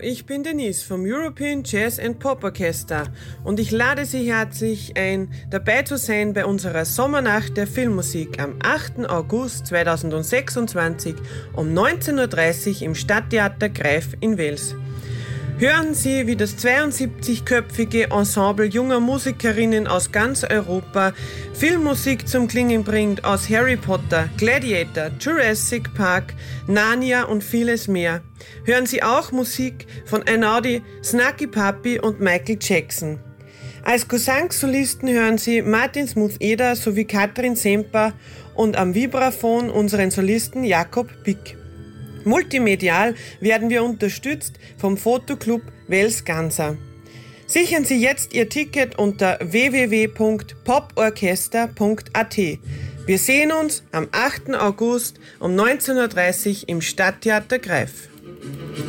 ich bin Denise vom European Jazz and Pop Orchester und ich lade Sie herzlich ein, dabei zu sein bei unserer Sommernacht der Filmmusik am 8. August 2026 um 19.30 Uhr im Stadttheater Greif in Wels. Hören Sie, wie das 72-köpfige Ensemble junger Musikerinnen aus ganz Europa Filmmusik zum Klingen bringt aus Harry Potter, Gladiator, Jurassic Park, Narnia und vieles mehr. Hören Sie auch Musik von Einaudi, Snarky Puppy und Michael Jackson. Als Gesangssolisten hören Sie Martin Smooth-Eder sowie Katrin Semper und am Vibraphon unseren Solisten Jakob Pick. Multimedial werden wir unterstützt vom Fotoclub Wels Ganser. Sichern Sie jetzt Ihr Ticket unter www.poporchester.at. Wir sehen uns am 8. August um 19.30 Uhr im Stadttheater Greif.